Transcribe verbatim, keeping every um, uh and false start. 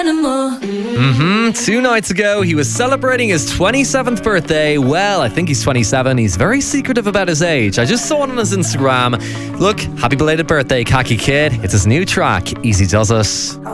Mm-hmm. Two nights ago, he was celebrating his twenty-seventh birthday. Well, I think he's twenty-seven. He's very secretive about his age. I just saw it on his Instagram. Look, happy belated birthday, Khaki Kid. It's his new track, Easy Does It.